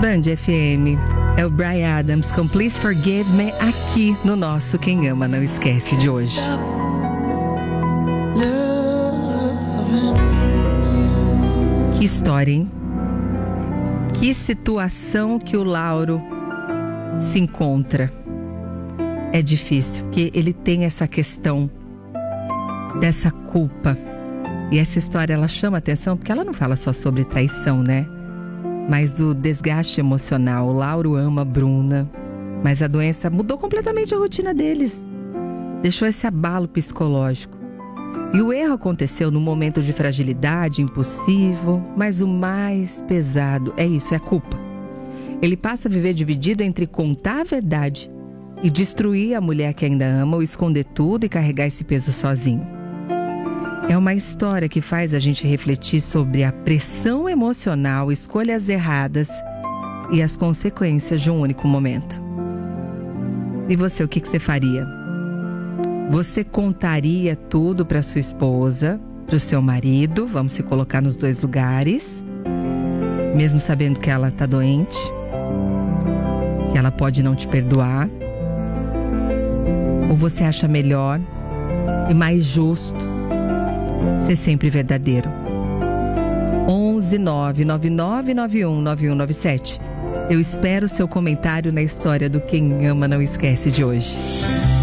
Band FM. É o Bryan Adams com Please Forgive Me, aqui no nosso Quem Ama Não Esquece de hoje. Que história, hein? Que situação que o Lauro se encontra. É difícil, porque ele tem essa questão dessa culpa. E essa história, ela chama atenção porque ela não fala só sobre traição, né? Mas do desgaste emocional. O Lauro ama a Bruna, mas a doença mudou completamente a rotina deles. Deixou esse abalo psicológico. E o erro aconteceu num momento de fragilidade, impossível, mas o mais pesado é isso, é a culpa. Ele passa a viver dividido entre contar a verdade e destruir a mulher que ainda ama, ou esconder tudo e carregar esse peso sozinho. É uma história que faz a gente refletir sobre a pressão emocional, escolhas erradas e as consequências de um único momento. E você, o que você faria? Você contaria tudo para sua esposa, para o seu marido, vamos se colocar nos dois lugares, mesmo sabendo que ela está doente, que ela pode não te perdoar? Ou você acha melhor e mais justo ser sempre verdadeiro? 11 99991 9197. Eu espero o seu comentário na história do Quem Ama Não Esquece de hoje.